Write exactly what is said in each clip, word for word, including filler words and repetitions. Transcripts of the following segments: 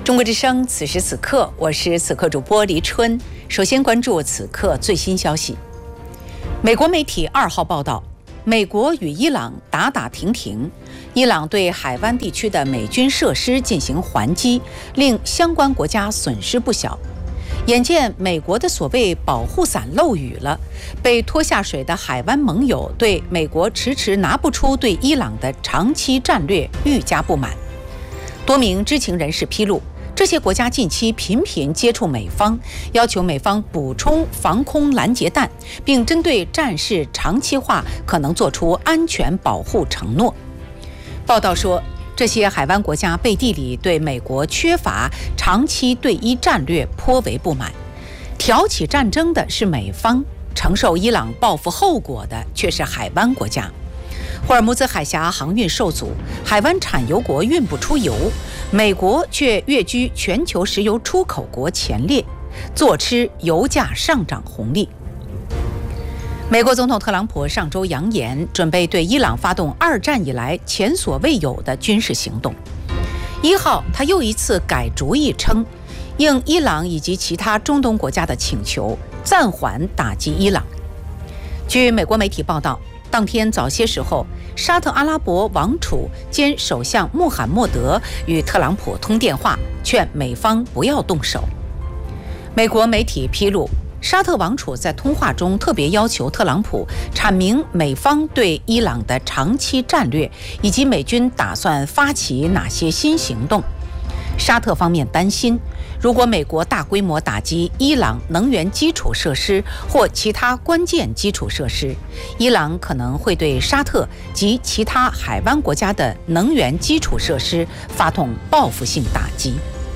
中国之声，此时此刻，我是此刻主播黎春。首先关注此刻最新消息。美国媒体二号报道，美国与伊朗打打停停，伊朗对海湾地区的美军设施进行还击，令相关国家损失不小。眼见美国的所谓保护伞漏雨了，被拖下水的海湾盟友对美国迟迟拿不出对伊朗的长期战略愈加不满。多名知情人士披露，这些国家近期频频接触美方，要求美方补充防空拦截弹，并针对战事长期化可能做出安全保护承诺。报道说，这些海湾国家背地里对美国缺乏长期对伊战略颇为不满，挑起战争的是美方，承受伊朗报复后果的却是海湾国家。霍尔木兹海峡航运受阻，海湾产油国运不出油，美国却跃居全球石油出口国前列，坐吃油价上涨红利。美国总统特朗普上周扬言，准备对伊朗发动二战以来前所未有的军事行动。一号，他又一次改主意称，应伊朗以及其他中东国家的请求，暂缓打击伊朗。据美国媒体报道，当天早些时候，沙特阿拉伯王储兼首相穆罕默德与特朗普通电话，劝美方不要动手。美国媒体披露，沙特王储在通话中特别要求特朗普阐明美方对伊朗的长期战略，以及美军打算发起哪些新行动。沙特方面担心，如果美国大规模打击伊朗能源基础设施或其他关键基础设施，伊朗可能会对沙特及其他海湾国家的能源基础设施发动报复性打击。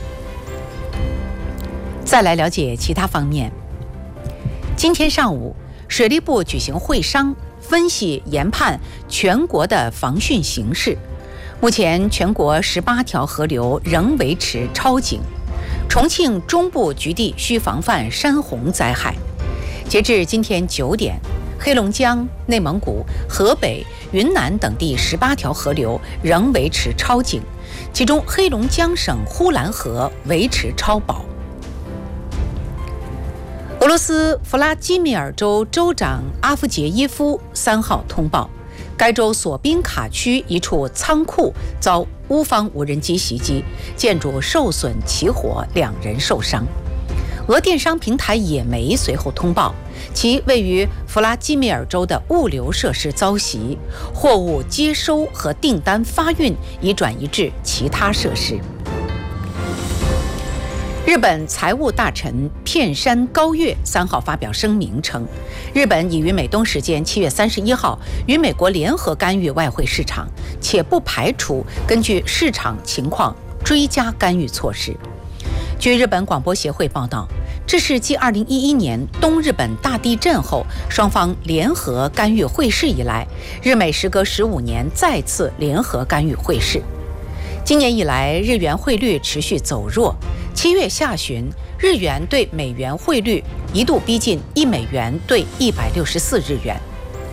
再来了解其他方面。今天上午，水利部举行会商，分析研判全国的防汛形势。目前全国十八条河流仍维持超警，重庆中部局地需防范山洪灾害。截至今天九点，黑龙江、内蒙古、河北、云南等地十八条河流仍维持超警，其中黑龙江省呼兰河维持超保。俄罗斯弗拉基米尔州州长阿夫杰耶夫三号通报，该州索宾卡区一处仓库遭乌方无人机袭击，建筑受损起火，两人受伤。俄电商平台野媒随后通报，其位于弗拉基米尔州的物流设施遭袭，货物接收和订单发运已转移至其他设施。日本财务大臣片山高月三号发表声明称，日本已于美东时间七月三十一号与美国联合干预外汇市场，且不排除根据市场情况追加干预措施。据日本广播协会报道，这是继二零一一年东日本大地震后双方联合干预汇市以来，日美时隔十五年再次联合干预汇市。今年以来，日元汇率持续走弱。七月下旬，日元对美元汇率一度逼近一美元兑一百六十四日元。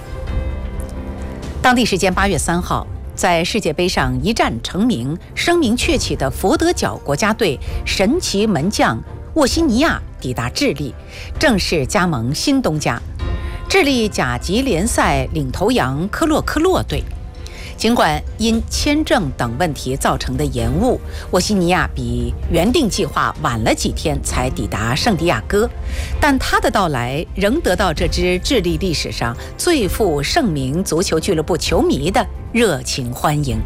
当地时间八月三号，在世界杯上一战成名、声名鹊起的佛得角国家队神奇门将沃西尼亚抵达智利，正式加盟新东家智利甲级联赛领头羊科洛科洛队。尽管因签证等问题造成的延误，沃西尼亚比原定计划晚了几天才抵达圣地亚哥，但他的到来仍得到这支智利历史上最负盛名足球俱乐部球迷的热情欢迎。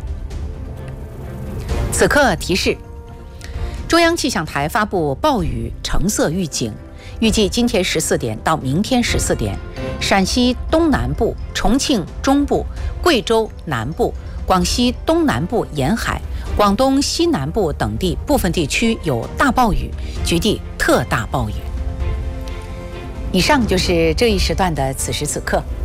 此刻提示：中央气象台发布暴雨橙色预警，预计今天十四点到明天十四点，陕西东南部、重庆中部、贵州南部、广西东南部沿海、广东西南部等地部分地区有大暴雨，局地特大暴雨。以上就是这一时段的此时此刻。